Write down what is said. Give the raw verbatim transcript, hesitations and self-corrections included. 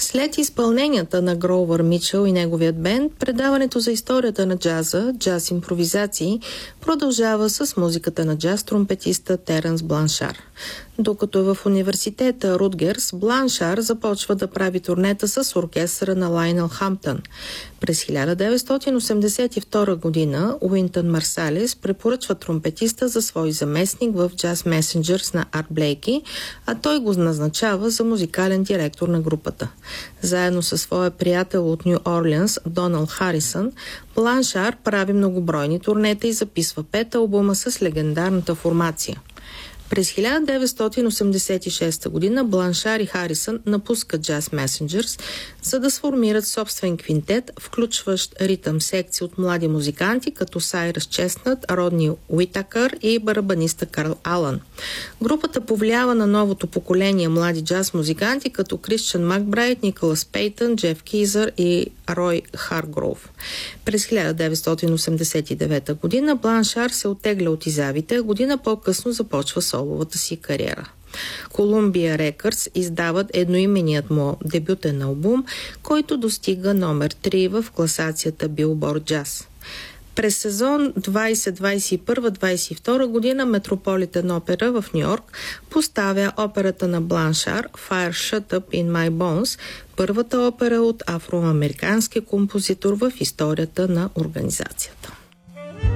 След изпълненията на Гроувър Мичъл и неговият бенд, предаването за историята на джаза, джаз импровизации, продължава с музиката на джаз тромпетиста Теренс Бланшар. Докато е в университета Рутгерс, Бланшар започва да прави турнета с оркестъра на Лайнел Хамптън. През хиляда деветстотин осемдесет и втора година Уинтън Марсалис препоръчва тромпетиста за свой заместник в Jazz Messengers на Арт Блейки, а той го назначава за музикален директор на групата. Заедно със своя приятел от Ню Орлеанс Донал Харисън, Бланшар прави многобройни турнета и записва пет албума с легендарната формация. През хиляда деветстотин осемдесет и шеста година Бланшар и Харисън напускат Jazz Messengers, за да сформират собствен квинтет, включващ ритъм секции от млади музиканти, като Сайръс Честнат, Родни Уитакър и барабаниста Карл Алън. Групата повлиява на новото поколение млади джаз музиканти, като Кристиан Макбрайт, Николас Пейтън, Джеф Кизър и Рой Харгроув. През хиляда деветстотин осемдесет и девета година Бланшар се оттегля от изявите, а година по-късно започва соловата си кариера. Columbia Records издават едноименият му дебютен албум, който достига номер три в класацията Billboard Jazz. През сезон двайсет двайсет и първа двайсет и втора година Метрополитен опера в Ню-Йорк поставя операта на Бланшар Fire Shut Up in My Bones, първата опера от афроамерикански композитор в историята на организацията.